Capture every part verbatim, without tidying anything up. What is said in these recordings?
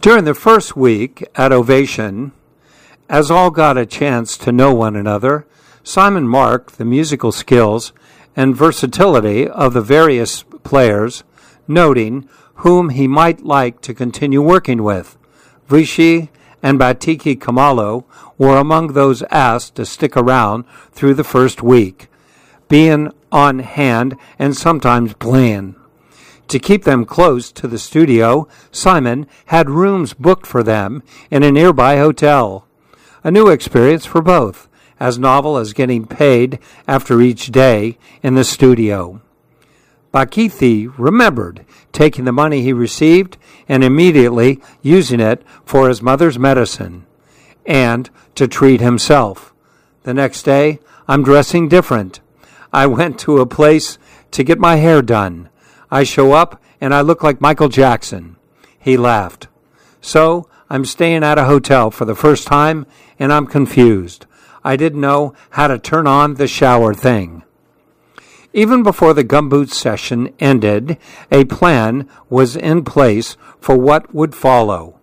During the first week at Ovation, as all got a chance to know one another, Simon marked the musical skills and versatility of the various players, noting whom he might like to continue working with. Vushi and Batiki Kamalo were among those asked to stick around through the first week, being on hand and sometimes playing. To keep them close to the studio, Simon had rooms booked for them in a nearby hotel. A new experience for both, as novel as getting paid after each day in the studio. Bakithi remembered taking the money he received and immediately using it for his mother's medicine and to treat himself. The next day, I'm dressing different. I went to a place to get my hair done. I show up and I look like Michael Jackson. He laughed. So I'm staying at a hotel for the first time and I'm confused. I didn't know how to turn on the shower thing. Even before the gumboot session ended, a plan was in place for what would follow.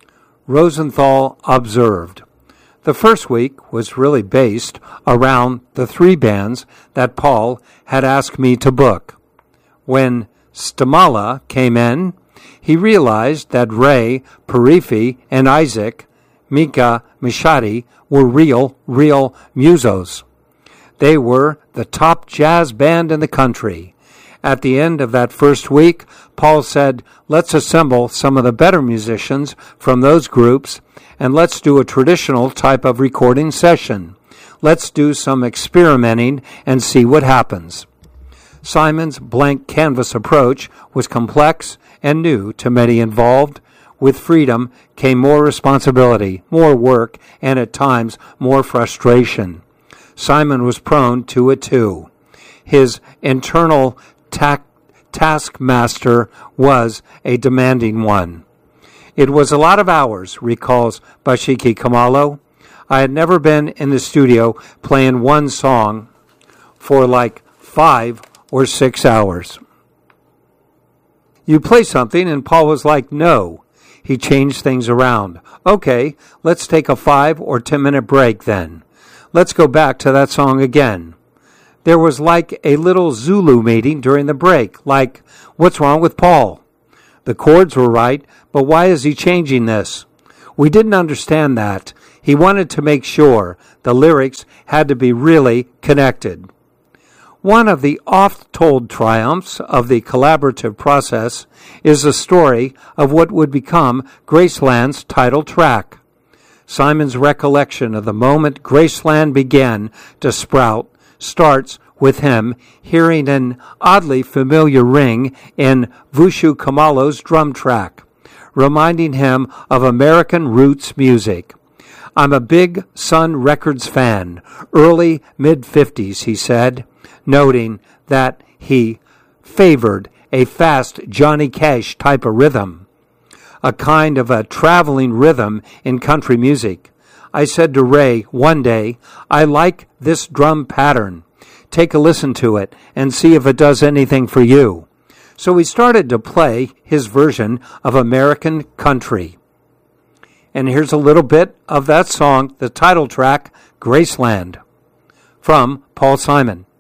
Rosenthal observed. The first week was really based around the three bands that Paul had asked me to book. When Stamala came in, he realized that Ray, Parifi, and Isaac, Mika Mishadi, were real, real musos. They were the top jazz band in the country. At the end of that first week, Paul said, let's assemble some of the better musicians from those groups and let's do a traditional type of recording session. Let's do some experimenting and see what happens. Simon's blank canvas approach was complex and new to many involved. With freedom came more responsibility, more work, and at times more frustration. Simon was prone to it too. His internal ta- taskmaster was a demanding one. It was a lot of hours, recalls Bashiki Kamalo. I had never been in the studio playing one song for like five or six hours. You play something, and Paul was like, no. He changed things around. Okay, let's take a five or ten minute break then. Let's go back to that song again. There was like a little Zulu meeting during the break, like, what's wrong with Paul? The chords were right, but why is he changing this? We didn't understand that. He wanted to make sure the lyrics had to be really connected. One of the oft-told triumphs of the collaborative process is the story of what would become Graceland's title track. Simon's recollection of the moment Graceland began to sprout starts with him hearing an oddly familiar ring in Vushu Kamalo's drum track, reminding him of American roots music. I'm a big Sun Records fan, early mid-fifties, he said, noting that he favored a fast Johnny Cash type of rhythm, a kind of a traveling rhythm in country music. I said to Ray one day, I like this drum pattern. Take a listen to it and see if it does anything for you. So we started to play his version of American country. And here's a little bit of that song, the title track, Graceland, from Paul Simon.